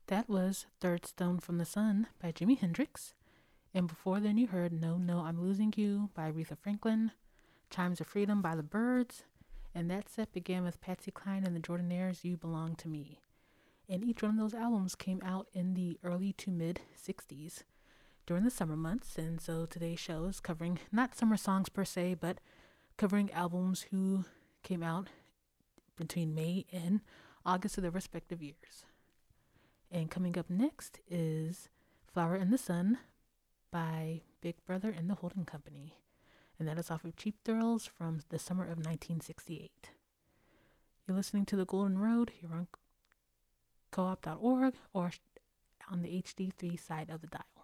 That was Third Stone from the Sun by Jimi Hendrix. And before then, you heard No, No, I'm Losing You by Aretha Franklin, Chimes of Freedom by the Byrds, and that set began with Patsy Cline and the Jordanaires' You Belong to Me. And each one of those albums came out in the early to mid 60s during the summer months. And so today's show is covering not summer songs per se, but covering albums who came out between May and August of their respective years. And coming up next is Flower in the Sun by Big Brother and the Holding Company. And that is off of Cheap Thrills from the summer of 1968. You're listening to The Golden Road here on coop.org or on the HD3 side of the dial.